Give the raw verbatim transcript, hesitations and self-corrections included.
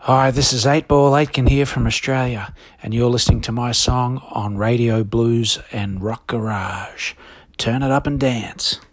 Hi, this is eight Ball Aitken here from Australia, and you're listening to my song on Radio Blues and Rock Garage. Turn it up and dance.